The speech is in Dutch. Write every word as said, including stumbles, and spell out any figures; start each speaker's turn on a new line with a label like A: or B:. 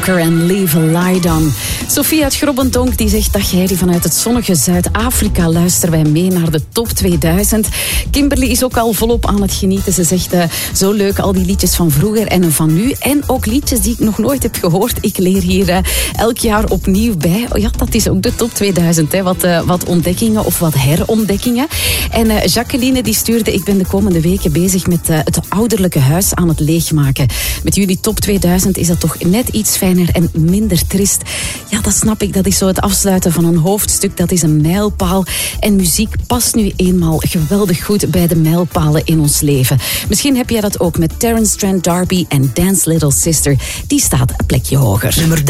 A: En Leave a Lie Down. Sophie uit Grobbendonk die zegt: dag jij die vanuit het zonnige Zuid-Afrika luisteren wij mee naar de top tweeduizend. Kimberly is ook al volop aan het genieten. Ze zegt uh, zo leuk, al die liedjes van vroeger en van nu. En ook liedjes die ik nog nooit heb gehoord. Ik leer hier uh, elk jaar opnieuw bij. Oh ja, dat is ook de top tweeduizend. Hè. Wat, uh, wat ontdekkingen of wat herontdekkingen. En uh, Jacqueline die stuurde: ik ben de komende weken bezig met uh, het ouderlijke huis aan het leegmaken. Met jullie top tweeduizend is dat toch net iets fijner en minder trist. Ja, dat snap ik. Dat is zo het afsluiten van een hoofdstuk. Dat is een mijlpaal. En muziek past nu eenmaal geweldig goed bij de mijlpalen in ons leven. Misschien heb jij dat ook met Terence Trent D'Arby en Dance Little Sister. Die staat een plekje hoger.
B: Nummer